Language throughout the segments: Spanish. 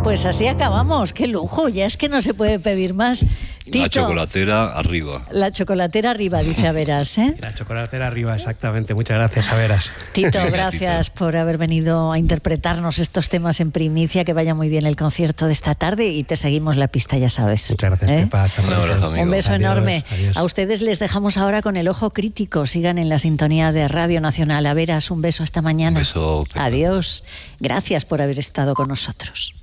Pues así acabamos, qué lujo, ya es que no se puede pedir más. Tito, la chocolatera arriba. La chocolatera arriba, dice Averas, ¿eh? La chocolatera arriba, exactamente. Muchas gracias, Averas. Tito, gracias por haber venido a interpretarnos estos temas en primicia. Que vaya muy bien el concierto de esta tarde y te seguimos la pista, ya sabes. Muchas gracias, Pepa. Hasta pronto. Un abrazo, amigo. Un beso enorme. Adiós. A ustedes les dejamos ahora con el ojo crítico. Sigan en la sintonía de Radio Nacional. Averas, un beso hasta mañana. Un beso, Pepa. Adiós. Gracias por haber estado con nosotros.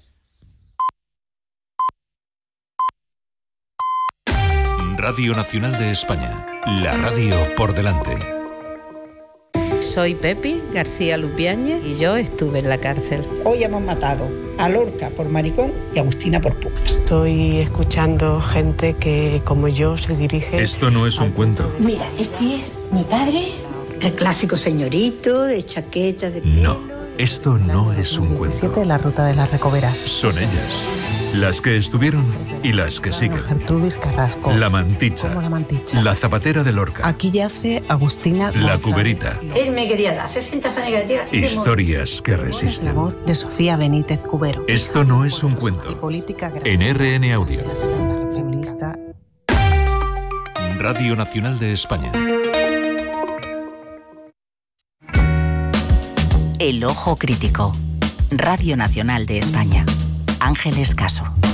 Radio Nacional de España, la radio por delante. Soy Pepi García Lupiáñez y yo estuve en la cárcel. Hoy hemos matado a Lorca por maricón y a Agustina por puta. Estoy escuchando gente que, como yo, se dirige... Esto no es un cuento. Mira, este es mi padre, el clásico señorito de chaqueta de pelo. No, esto no es un 17, cuento. la ruta de las Recoveras. Son ellas, las que estuvieron y las que siguen. Gertrudis Carrasco. La Manticha, Como la Manticha. la Zapatera de Lorca, Aquí yace Agustina la González. Cuberita. Él me quería dar 60 fanegas de Historias que La resisten. voz de Sofía Benítez Cubero. Esto no es un Y cuento. política En RN Audio, La segunda feminista. Radio Nacional de España. El ojo crítico. Radio Nacional de España. Ángeles Caso.